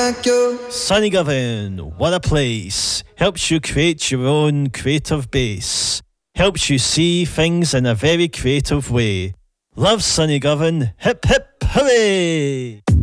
like you. Sonny Govan, what a place. Helps you create your own creative base. Helps you see things in a very creative way. Love Sonny Govan. Hip hip hooray!